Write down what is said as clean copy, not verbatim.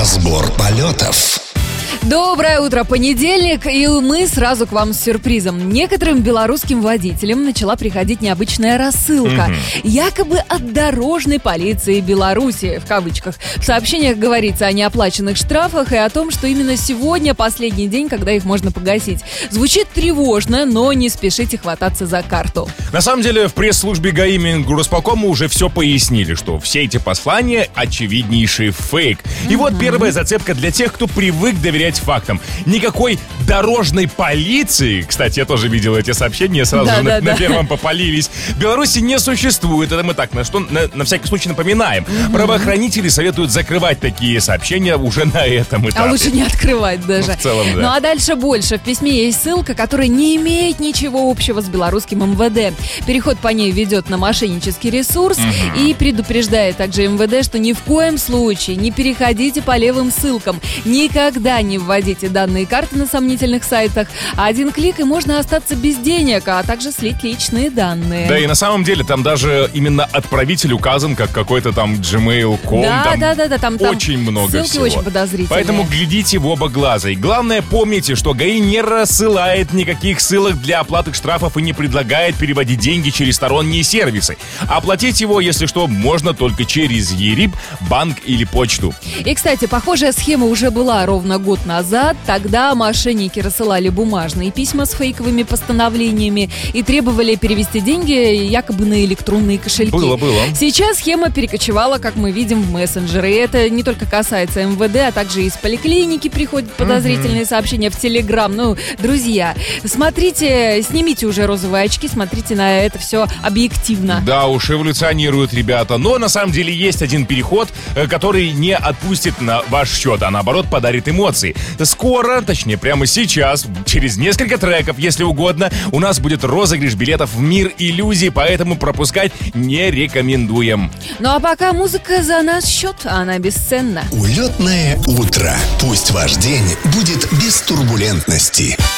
Разбор полетов. Доброе утро, понедельник, и мы сразу к вам с сюрпризом. Некоторым белорусским водителям начала приходить необычная рассылка, якобы от дорожной полиции Беларуси, в кавычках. В сообщениях говорится о неоплаченных штрафах и о том, что именно сегодня последний день, когда их можно погасить. Звучит тревожно, но не спешите хвататься за карту. На самом деле, в пресс-службе ГАИ Мингорисполкома уже все пояснили, что все эти послания очевиднейший фейк. И вот первая зацепка для тех, кто привык доверять фактам. Никакой дорожной полиции, кстати, я тоже видел эти сообщения, сразу же на первом попалились, в Беларуси не существует. Это мы так, на всякий случай напоминаем. Правоохранители советуют закрывать такие сообщения уже на этом этапе. А лучше не открывать даже. В целом, да. Ну а дальше больше. В письме есть ссылка, которая не имеет ничего общего с белорусским МВД. Переход по ней ведет на мошеннический ресурс и предупреждает также МВД, что ни в коем случае не переходите по левым ссылкам. Никогда не вводите данные карты на сомнительных сайтах. Один клик, и можно остаться без денег, а также слить личные данные. Да, и на самом деле там даже именно отправитель указан как какой-то там gmail.com. Да, там очень много ссылки всего. очень подозрительные. Поэтому глядите в оба глаза. И главное, помните, что ГАИ не рассылает никаких ссылок для оплаты штрафов и не предлагает переводить деньги через сторонние сервисы. Оплатить его, если что, можно только через ЕРИБ, банк или почту. И, кстати, похожая схема уже была ровно год назад. Тогда мошенники рассылали бумажные письма с фейковыми постановлениями и требовали перевести деньги якобы на электронные кошельки. Было. Сейчас схема перекочевала, как мы видим, в мессенджеры. И это не только касается МВД, а также из поликлиники приходят подозрительные сообщения в Телеграм. Ну, друзья, смотрите, снимите уже розовые очки, смотрите на это все объективно. Да уж, эволюционируют ребята. Но на самом деле есть один переход, который не отпустит на ваш счет, а наоборот подарит эмоции. Скоро, точнее прямо сейчас, через несколько треков, если угодно, у нас будет розыгрыш билетов в мир иллюзий, поэтому пропускать не рекомендуем. Ну а пока музыка за наш счет, она бесценна. Улетное утро. Пусть ваш день будет без турбулентности.